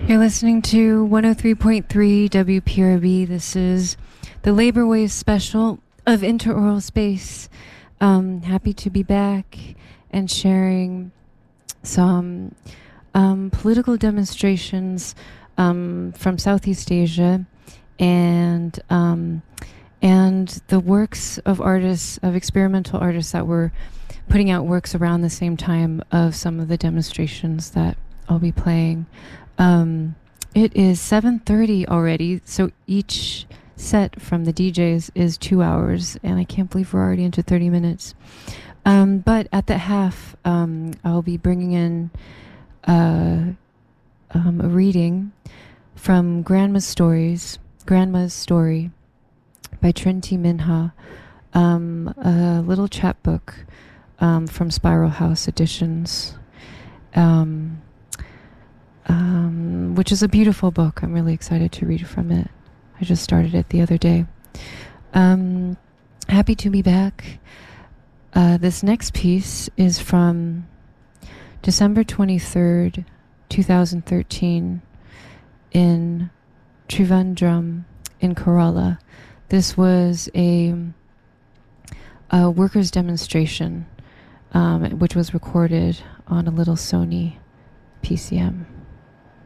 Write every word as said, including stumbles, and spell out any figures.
You're listening to one oh three point three W P R B. This is the Labor Wave special of Interoral Space. Um, happy to be back and sharing some um, political demonstrations um, from Southeast Asia and um, and the works of artists, of experimental artists that were putting out works around the same time of some of the demonstrations that I'll be playing. Um, it is seven thirty already, so each set from the D Js is two hours, and I can't believe we're already into thirty minutes. Um, but at the half, um, I'll be bringing in uh, um, a reading from Grandma's Stories, Grandma's Story by Trinity Minha, um, a little chapbook um, from Spiral House Editions. Um, Um, which is a beautiful book. I'm really excited to read from it. I just started it the other day. Um, happy to be back. Uh, this next piece is from December twenty-third, twenty thirteen in Trivandrum in Kerala. This was a, a workers' demonstration, um, which was recorded on a little Sony P C M.